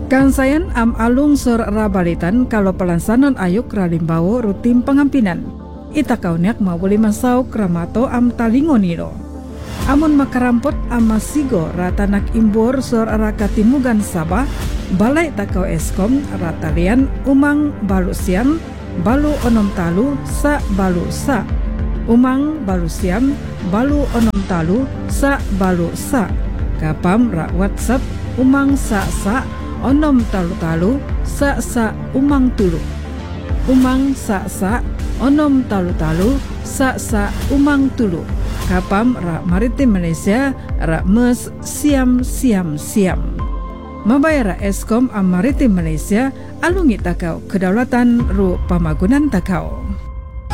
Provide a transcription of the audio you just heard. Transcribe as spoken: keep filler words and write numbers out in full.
Kansayan am alung sor rabalitan kalau pelansanon ayuk ralimbawo rutin pengampinan. Ita kauniak mawuli masau kramato am talingoniro. Amun makarampot am masigo ratanak imbor sor rakatimugan sabah, balai takau eskom ratalian umang balu siam, balu onom talu sa balu sa. Umang balu siam, balu onom talu sa balu sa. Kapam ra WhatsApp umang sa sa onom talu-talu sa sa umang tulu. Umang sa sa onom talu-talu sa sa umang tulu. Kapam ra Maritim Malaysia ra mes siam siam siam. Mabayar ra Eskom am Maritim Malaysia alungi takau kedaulatan ru pamagunan takau.